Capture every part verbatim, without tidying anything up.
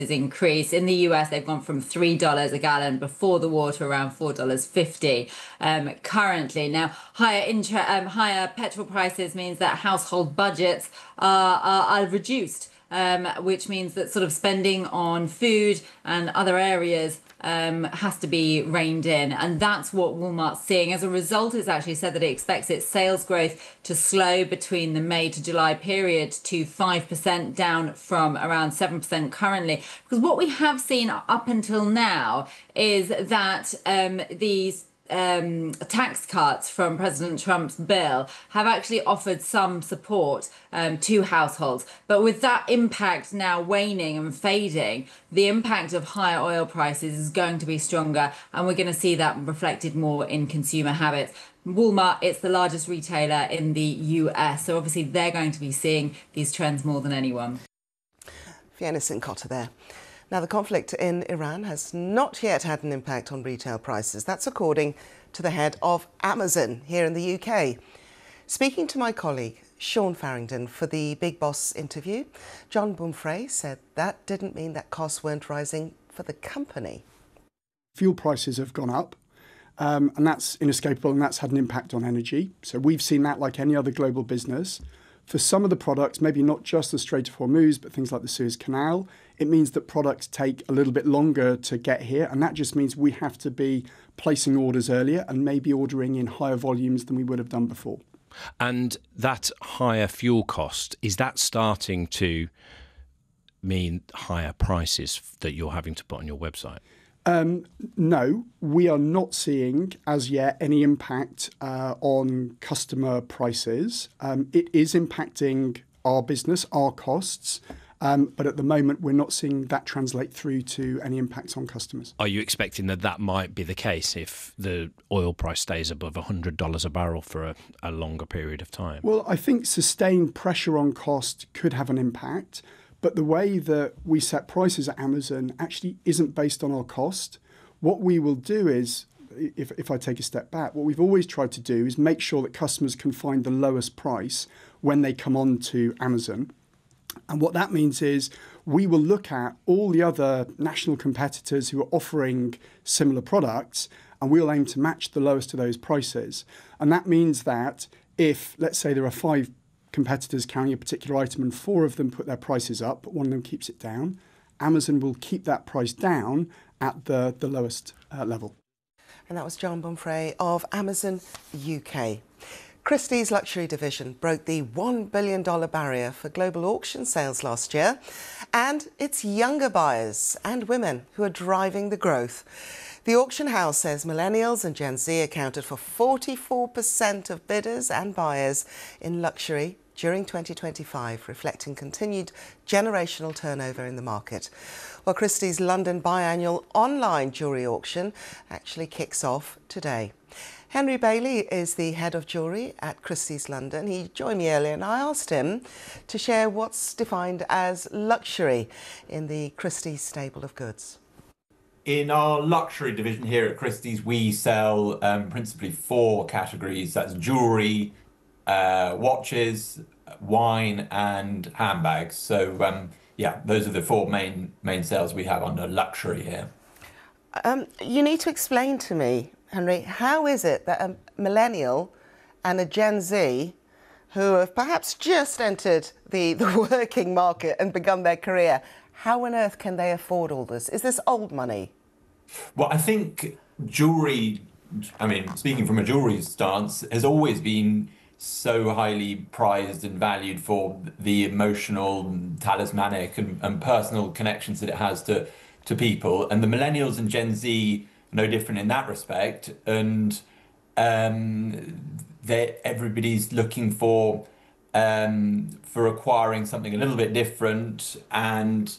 increase. In the U S, they've gone from three dollars a gallon before the war to around four dollars fifty um, currently. Now, higher intra, um, higher petrol prices means that household budgets are, are, are reduced. Um, which means that sort of spending on food and other areas um, has to be reined in. And that's what Walmart's seeing. As a result, it's actually said that it expects its sales growth to slow between the May to July period to five percent, down from around seven percent currently. Because what we have seen up until now is that um, these Um, tax cuts from President Trump's bill have actually offered some support um, to households. But with that impact now waning and fading, the impact of higher oil prices is going to be stronger, and we're going to see that reflected more in consumer habits. Walmart, it's the largest retailer in the U S, so obviously they're going to be seeing these trends more than anyone. Fiona Cincotta there. Now, the conflict in Iran has not yet had an impact on retail prices. That's according to the head of Amazon here in the U K. Speaking to my colleague, Sean Farrington, for the Big Boss interview, John Bumfrey said that didn't mean that costs weren't rising for the company. Fuel prices have gone up, um, and that's inescapable, and that's had an impact on energy. So we've seen that like any other global business. For some of the products, maybe not just the Strait of Hormuz, but things like the Suez Canal, it means that products take a little bit longer to get here. And that just means we have to be placing orders earlier and maybe ordering in higher volumes than we would have done before. And that higher fuel cost, is that starting to mean higher prices that you're having to put on your website? Um, no, we are not seeing as yet any impact uh, on customer prices. Um, it is impacting our business, our costs, um, but at the moment we're not seeing that translate through to any impacts on customers. Are you expecting that that might be the case if the oil price stays above one hundred dollars a barrel for a, a longer period of time? Well, I think sustained pressure on cost could have an impact. But the way that we set prices at Amazon actually isn't based on our cost. What we will do is, if, if I take a step back, what we've always tried to do is make sure that customers can find the lowest price when they come on to Amazon. And what that means is we will look at all the other national competitors who are offering similar products, and we'll aim to match the lowest of those prices. And that means that if, let's say, there are five competitors carrying a particular item and four of them put their prices up, but one of them keeps it down, Amazon will keep that price down at the, the lowest uh, level. And that was John Bumfrey of Amazon U K. Christie's luxury division broke the one billion dollars barrier for global auction sales last year, and it's younger buyers and women who are driving the growth. The auction house says millennials and Gen Z accounted for forty-four percent of bidders and buyers in luxury during twenty twenty-five, reflecting continued generational turnover in the market. Well, Christie's London biannual online jewellery auction actually kicks off today. Henry Bailey is the head of jewellery at Christie's London. He joined me earlier and I asked him to share what's defined as luxury in the Christie's stable of goods. In our luxury division here at Christie's, we sell um, principally four categories. That's jewellery, uh, watches, wine and handbags. So um, yeah, those are the four main main sales we have under luxury here. Um, you need to explain to me, Henry, how is it that a millennial and a Gen Z who have perhaps just entered the, the working market and begun their career, how on earth can they afford all this? Is this old money? Well, I think jewellery, I mean, speaking from a jewellery stance, has always been so highly prized and valued for the emotional, talismanic and, and personal connections that it has to, to people. And the millennials and Gen Z are no different in that respect. And um, everybody's looking for, um, for acquiring something a little bit different, and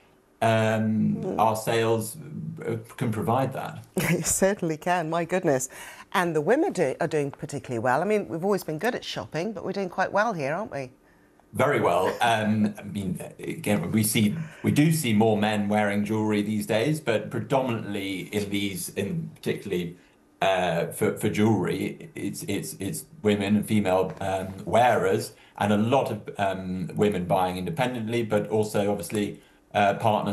Um, mm. our sales can provide that. It certainly can, my goodness. And the women do, are doing particularly well. I mean, we've always been good at shopping, but we're doing quite well here, aren't we? Very well. Um, I mean, again, we see we do see more men wearing jewellery these days, but predominantly in these, in particularly uh, for for jewellery, it's it's it's women and female um, wearers, and a lot of um, women buying independently, but also obviously uh, partners.